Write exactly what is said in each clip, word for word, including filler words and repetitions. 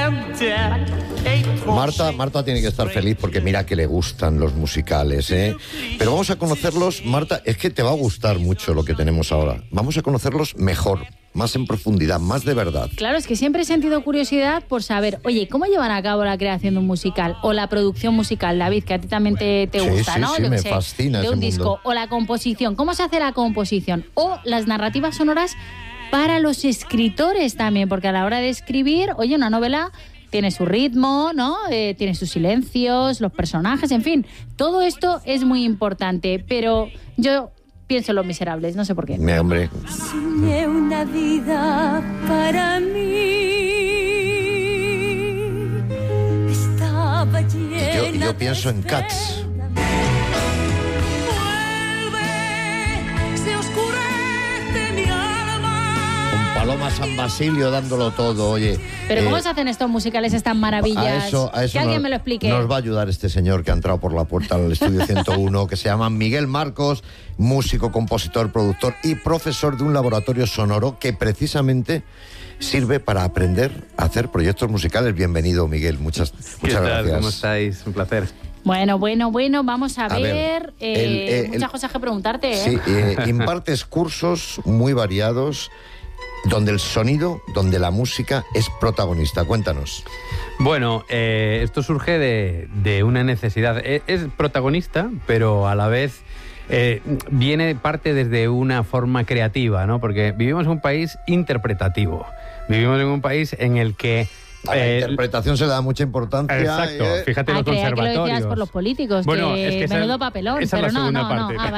Marta, Marta tiene que estar feliz porque mira que le gustan los musicales, ¿eh? Pero vamos a conocerlos, Marta, es que te va a gustar mucho lo que tenemos ahora. Vamos a conocerlos mejor, más en profundidad, más de verdad. Claro, es que siempre he sentido curiosidad por saber, oye, ¿cómo llevan a cabo la creación de un musical o la producción musical, David, que a ti también te, te gusta, sí, sí, ¿no? Sí, Yo me sé, fascina de ese un disco, mundo. o la composición, ¿cómo se hace la composición? O las narrativas sonoras para los escritores también, porque a la hora de escribir, oye, una novela tiene su ritmo, ¿no? Eh, tiene sus silencios, los personajes, en fin, todo esto es muy importante, pero yo pienso en Los Miserables, no sé por qué. Mi hombre. Soñé una vida para mí. Estaba llena Y yo, y yo de pienso en Cats. Vuelve, se oscurece mi alma. Con Paloma San Basilio dándolo todo, oye. Pero ¿cómo eh, se hacen estos musicales, estas maravillas? A eso, a eso que alguien nos, me lo explique. Nos va a ayudar este señor que ha entrado por la puerta al estudio ciento uno, que se llama Miguel Marcos, músico, compositor, productor y profesor de un laboratorio sonoro que precisamente sirve para aprender a hacer proyectos musicales. Bienvenido, Miguel. Muchas, ¿Qué muchas tal? gracias. ¿Cómo estáis? Un placer. Bueno, bueno, bueno, vamos a, A ver, ver, eh, el, eh, muchas el- cosas que preguntarte, ¿eh? Sí, eh, impartes cursos muy variados donde el sonido, donde la música es protagonista. Cuéntanos. Bueno, eh, esto surge de, de una necesidad. Es, es protagonista, pero a la vez eh, viene parte desde una forma creativa, ¿no? Porque vivimos en un país interpretativo. Vivimos en un país en el que... A la eh, interpretación se le da mucha importancia. Exacto, eh. fíjate Ah, los creía que lo conservatorios. decías por los políticos, Bueno, que, es que esa- menudo papelón, esa es pero la no, segunda no, parte. no, ah,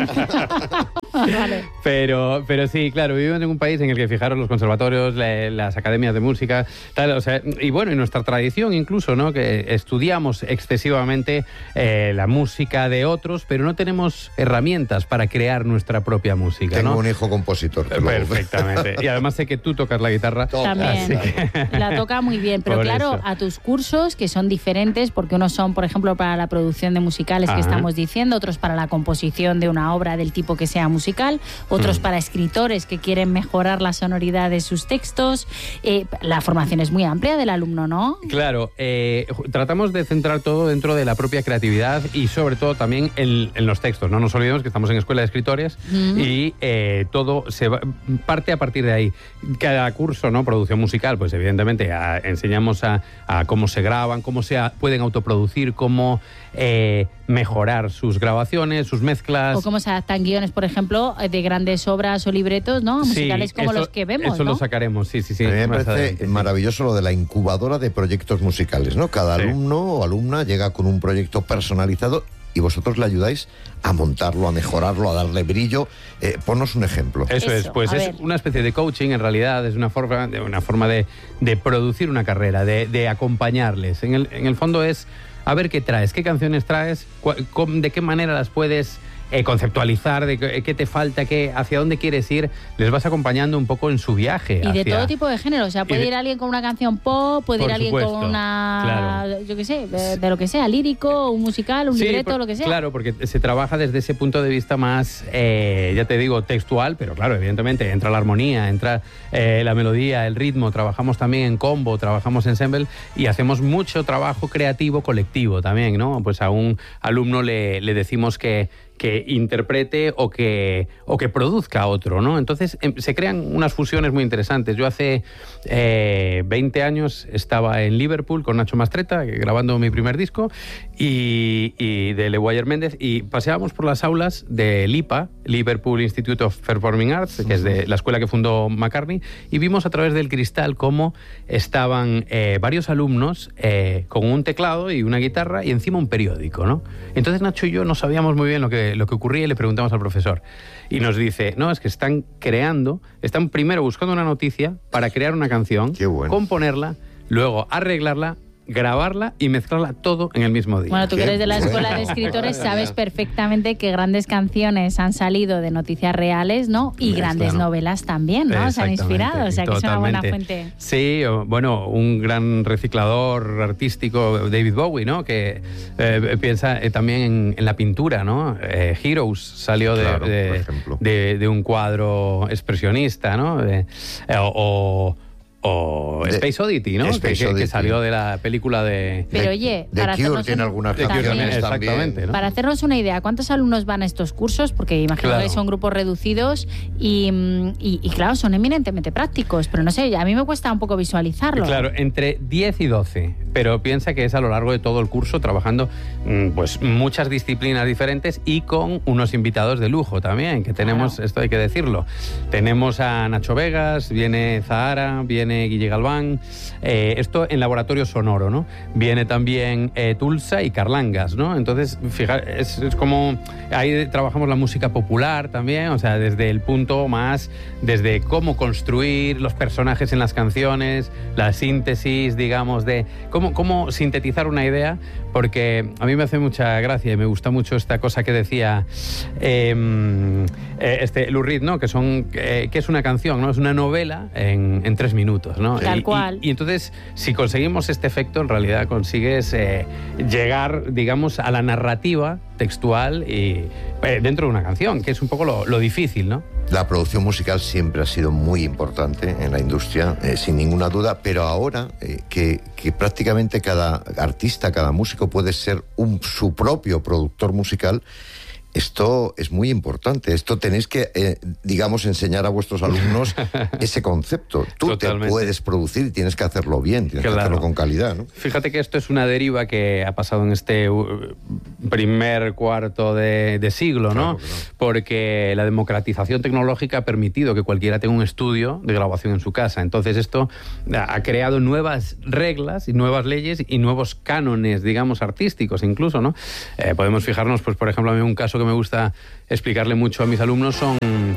vale. Vale. Pero, pero sí, claro, vivimos en un país en el que, fijaros, los conservatorios, la- las academias de música, tal, o sea, y bueno, y nuestra tradición incluso, ¿no? Que estudiamos excesivamente eh, la música de otros, pero no tenemos herramientas para crear nuestra propia música, Tengo ¿no? un hijo compositor. te lo- Perfectamente. Y además sé que tú tocas la guitarra. También, Así que- la toca muy bien, pero Por claro, eso. a tus cursos, que son diferentes, porque unos son, por ejemplo, para la producción de musicales que Ajá. estamos diciendo, otros para la composición de una obra del tipo que sea musical, otros Mm. para escritores que quieren mejorar la sonoridad de sus textos. Eh, la formación es muy amplia del alumno, ¿no? Claro, eh, ju- tratamos de centrar todo dentro de la propia creatividad y sobre todo también en, en los textos. No nos olvidemos que estamos en escuela de escritores Mm. y eh, todo se va- parte a partir de ahí. Cada curso, ¿no? Producción musical, pues evidentemente a- enseñamos a, a cómo se graban, cómo se a- pueden autoproducir, cómo eh, mejorar sus grabaciones, sus mezclas. O cómo se adaptan guiones, por ejemplo, de grandes obras o libretos, ¿no? Musicales Sí, como eso- los que vemos, Eso ¿no? lo sacaremos, sí, sí, sí. A mí me más parece adelante, sí. maravilloso lo de la incubadora de proyectos musicales, ¿no? Cada Sí. alumno o alumna llega con un proyecto personalizado y vosotros le ayudáis a montarlo, a mejorarlo, a darle brillo. Eh, ponnos un ejemplo. Eso, es, Eso, pues a es ver. una especie de coaching, en realidad, es una forma de, una forma de, de producir una carrera, de, de acompañarles. En el, en el fondo es a ver qué traes, qué canciones traes, cua- com- de qué manera las puedes eh, conceptualizar, de qué, qué te falta, qué, hacia dónde quieres ir, les vas acompañando un poco en su viaje. Y de hacia- todo tipo de género, o sea, puede de- ir alguien con una canción pop, puede Por ir alguien supuesto, con una, claro. yo qué sé, de, de lo que sea, lírico, un musical, un Sí, libreto, por- lo que sea. Claro, porque se trabaja desde ese punto de vista más, eh, ya te digo, textual, pero claro, evidentemente entra la armonía, entra eh, la melodía, el ritmo, trabajamos también en combo, trabajamos en ensemble y hacemos mucho trabajo creativo colectivo también, ¿no? Pues a un alumno le, le decimos que que interprete o que, o que produzca otro, ¿no? Entonces em, se crean unas fusiones muy interesantes. Yo hace eh, veinte años estaba en Liverpool con Nacho Mastretta, eh, grabando mi primer disco, y, y de Leguayer Méndez, y paseábamos por las aulas de LIPA, Liverpool Institute of Performing Arts, que es de la escuela que fundó McCartney, y vimos a través del cristal cómo estaban eh, varios alumnos eh, con un teclado y una guitarra y encima un periódico, ¿no? Entonces Nacho y yo no sabíamos muy bien lo que, lo que ocurría y le preguntamos al profesor. Y nos dice, no, es que están creando, están primero buscando una noticia para crear una canción, Qué bueno. componerla, luego arreglarla, grabarla y mezclarla todo en el mismo día. Bueno, tú que Qué eres de la escuela de bueno. escritores sabes perfectamente que grandes canciones han salido de noticias reales, ¿no? Y Sí, grandes claro. novelas también, ¿no? Se han Exactamente, inspirado, o sea que es una buena totalmente. fuente. Sí, o- bueno, un gran reciclador artístico, David Bowie, ¿no? Que eh, piensa eh, también en, en la pintura, ¿no? Eh, Heroes salió de, Claro, de- por ejemplo. de- de un cuadro expresionista, ¿no? Eh, eh, o, o De- Space Oddity, ¿no? Space Que, que- que Oddity. salió de la película de... Pero The- oye, The para Cure hacernos tiene un- algunas The Cure canciones también, también. exactamente, ¿no? Para hacernos una idea, ¿cuántos alumnos van a estos cursos? Porque imagino Claro. que son grupos reducidos y, mm, y, y, claro, son eminentemente prácticos, pero no sé, a mí me cuesta un poco visualizarlo. Claro, entre diez y doce, pero piensa que es a lo largo de todo el curso trabajando mm, pues muchas disciplinas diferentes y con unos invitados de lujo también, que tenemos, Claro. esto hay que decirlo. Tenemos a Nacho Vegas, viene Zahara, viene Guille Galván, eh, esto en laboratorio sonoro, ¿no? Viene también eh, Tulsa y Carlangas, ¿no? Entonces, fíjate, es, es como, ahí trabajamos la música popular también, o sea, desde el punto más, desde cómo construir los personajes en las canciones, la síntesis, digamos, de cómo, cómo sintetizar una idea, porque a mí me hace mucha gracia y me gusta mucho esta cosa que decía eh, eh, este Lou Reed, ¿no? Que son, eh, que es una canción, ¿no? Es una novela en, en tres minutos, ¿no? Tal Y- y- cual. Y, entonces, si conseguimos este efecto, en realidad consigues eh, llegar, digamos, a la narrativa textual y eh, dentro de una canción, que es un poco lo, lo difícil, ¿no? La producción musical siempre ha sido muy importante en la industria, eh, sin ninguna duda, pero ahora eh, que, que prácticamente cada artista, cada músico puede ser un, su propio productor musical, esto es muy importante. Esto tenéis que, eh, digamos, enseñar a vuestros alumnos ese concepto. Tú Totalmente. te puedes producir y tienes que hacerlo bien, tienes Claro. que hacerlo con calidad, ¿no? Fíjate que esto es una deriva que ha pasado en este uh, primer cuarto de, de siglo, ¿no? Claro, claro. Porque la democratización tecnológica ha permitido que cualquiera tenga un estudio de grabación en su casa. Entonces esto ha ha creado nuevas reglas y nuevas leyes y nuevos cánones, digamos, artísticos incluso, ¿no? Eh, podemos fijarnos, pues por ejemplo, a mí un caso que me gusta explicarle mucho a mis alumnos son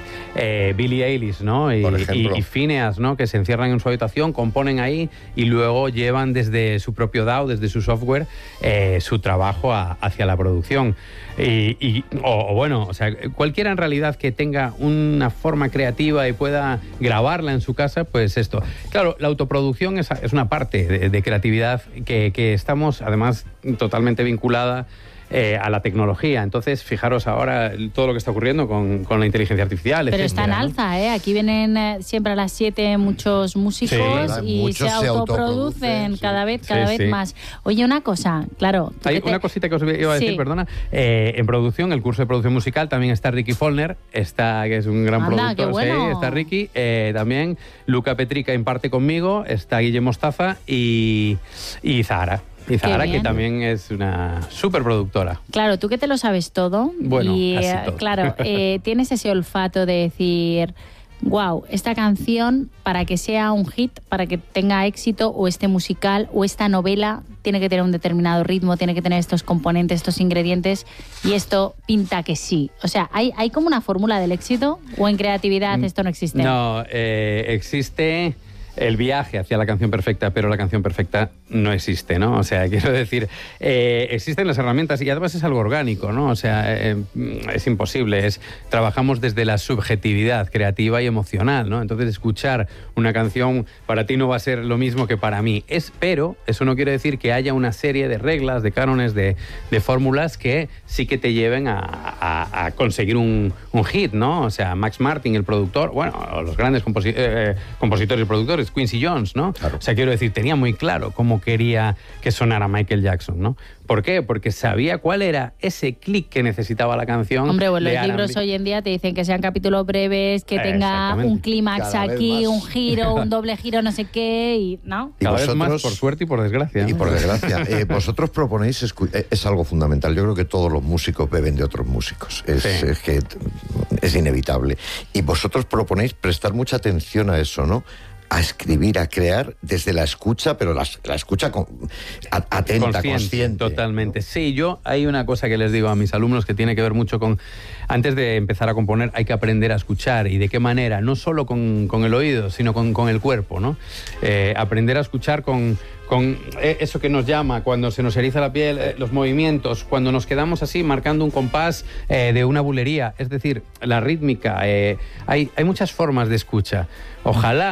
eh, Billie Eilish, ¿no? Y, Por ejemplo. y, y Phineas, ¿no? Que se encierran en su habitación, componen ahí y luego llevan desde su propio D A W, desde su software, eh, su trabajo a- hacia la producción. Y, y- o, o bueno, o sea, cualquiera en realidad que tenga una forma creativa y pueda grabarla en su casa, pues esto. Claro, la autoproducción es, es una parte de, de creatividad que, que estamos además totalmente vinculada eh, a la tecnología. Entonces, fijaros ahora todo lo que está ocurriendo con, con la inteligencia artificial. Pero está en etcétera, ¿no? alza, ¿eh? Aquí vienen eh, siempre a las siete muchos músicos ¿verdad? y Muchos se se autoproducen autoproducen, sí. cada vez, cada Sí, vez sí. más. Oye, una cosa, claro. tú Hay que te- una cosita que os iba a decir, Sí. perdona. Eh, en producción, el curso de producción musical, también está Ricky Follner, está, que es un gran Anda, qué productor. bueno. Sí, está Ricky. Eh, también Luca Petrica imparte conmigo, está Guille Mostaza y, y Zahara. Y Zahara, que bien. también es una súper productora. Claro, tú que te lo sabes todo. Bueno, y casi eh, todo. claro, eh, tienes ese olfato de decir, wow, esta canción para que sea un hit, para que tenga éxito, o este musical, o esta novela, tiene que tener un determinado ritmo, tiene que tener estos componentes, estos ingredientes, y esto pinta que sí. O sea, ¿hay, hay como una fórmula del éxito? ¿O en creatividad esto no existe? No, eh, existe el viaje hacia la canción perfecta, pero la canción perfecta no existe, ¿no? O sea, quiero decir, eh, existen las herramientas y además es algo orgánico, ¿no? O sea, eh, es imposible, es trabajamos desde la subjetividad creativa y emocional, ¿no? Entonces, escuchar una canción para ti no va a ser lo mismo que para mí. Es, pero eso no quiere decir que haya una serie de reglas, de cánones, de, de fórmulas que sí que te lleven a, a- a conseguir un, un hit, ¿no? O sea, Max Martin, el productor, bueno, los grandes composi- eh, compositores y productores, Quincy Jones, ¿no? Claro. O sea, quiero decir, tenía muy claro cómo quería que sonara Michael Jackson, ¿no? ¿Por qué? Porque sabía cuál era ese clic que necesitaba la canción. Hombre, bueno, de los libros R and B. hoy en día te dicen que sean capítulos breves, que Eh, tenga exactamente. un clímax Cada vez aquí, más. un giro, un doble giro, no sé qué, y ¿no? Y Cada vez más vosotros- por suerte y por desgracia. Y por desgracia, eh, vosotros proponéis, escu- eh, es algo fundamental. Yo creo que todos los músicos beben de otros músicos. Es, Sí. es que t- es inevitable. Y vosotros proponéis prestar mucha atención a eso, ¿no? A escribir, a crear desde la escucha, pero la, la escucha con- a- atenta, consciente. Totalmente. Sí, yo hay una cosa que les digo a mis alumnos que tiene que ver mucho con, antes de empezar a componer, hay que aprender a escuchar. ¿Y de qué manera? No solo con, con el oído, sino con, con el cuerpo, ¿no? Eh, aprender a escuchar con, con eh, eso que nos llama, cuando se nos eriza la piel, eh, los movimientos, cuando nos quedamos así marcando un compás eh, de una bulería. Es decir, la rítmica. eh, hay, hay muchas formas de escucha. Ojalá nuestros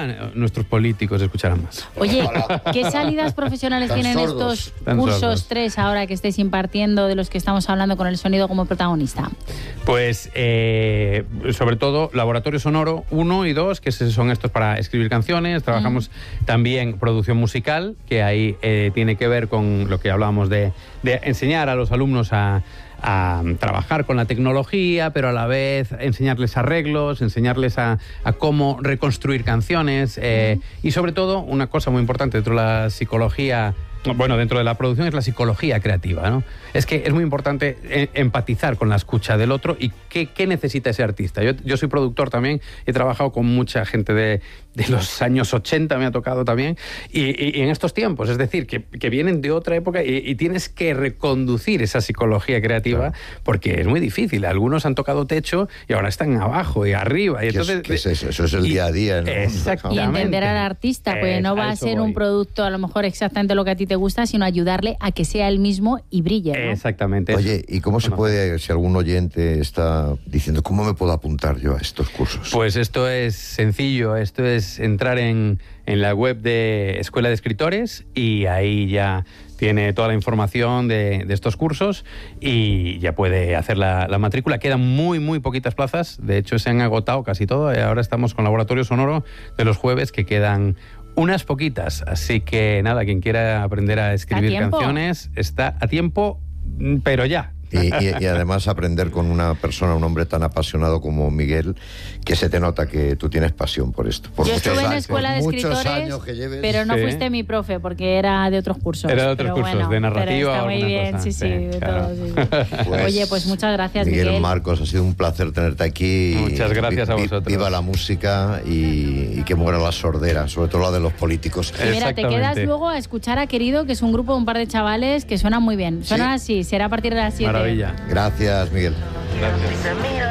nuestros políticos escucharan más. Oye, ¿qué salidas profesionales Tan tienen sordos. estos Tan cursos sordos. tres ahora que estéis impartiendo de los que estamos hablando con el sonido como protagonista? Pues eh, sobre todo laboratorio sonoro uno y dos, que son estos para escribir canciones. Trabajamos mm. también producción musical, que ahí eh, tiene que ver con lo que hablábamos de, de enseñar a los alumnos a, a trabajar con la tecnología, pero a la vez enseñarles arreglos, enseñarles a, a cómo reconstruir canciones eh, mm. y sobre todo una cosa muy importante dentro de la psicología. Bueno, dentro de la producción es la psicología creativa, ¿no? Es que es muy importante eh, empatizar con la escucha del otro y qué, qué necesita ese artista. Yo, yo soy productor también, he trabajado con mucha gente de, de los años ochenta, me ha tocado también, y, y, y en estos tiempos, es decir, que, que vienen de otra época y, y tienes que reconducir esa psicología creativa, claro, porque es muy difícil. Algunos han tocado techo y ahora están abajo y arriba. Y entonces, ¿Qué es, qué es eso? Eso es el y, día a día, ¿no? Exactamente. Y entender al artista, pues no va a ser voy. un producto a lo mejor exactamente lo que a ti te gusta, sino ayudarle a que sea él mismo y brille, ¿no? Exactamente. Oye, ¿y cómo se puede, si algún oyente está diciendo, ¿cómo me puedo apuntar yo a estos cursos? Pues esto es sencillo, esto es entrar en, en la web de Escuela de Escritores y ahí ya tiene toda la información de, de estos cursos y ya puede hacer la, la matrícula. Quedan muy, muy poquitas plazas, de hecho se han agotado casi todo. Ahora estamos con Laboratorio Sonoro de los jueves, que quedan unas poquitas, así que nada, quien quiera aprender a escribir canciones está a tiempo, pero ya. Y, y, y además aprender con una persona, un hombre tan apasionado como Miguel, que se te nota que tú tienes pasión por esto. Por Yo muchos estuve en años, escuela de escritores, que lleves. pero no Sí. fuiste mi profe porque era de otros cursos. Era de otros pero cursos, bueno, de narrativa pero está o muy alguna bien, cosa. sí, sí, Sí, de claro. todo, sí, sí. Pues, Oye, pues muchas gracias, Miguel, Miguel. Marcos, ha sido un placer tenerte aquí. Muchas gracias a Vi- vosotros. Viva la música y, y que muera la sordera, sobre todo la de los políticos. Y mira, te quedas Exactamente. luego a escuchar a Querido, que es un grupo de un par de chavales que suenan muy bien. Suenan así, será a partir de las siete. Maravilla. Gracias, Miguel. Gracias.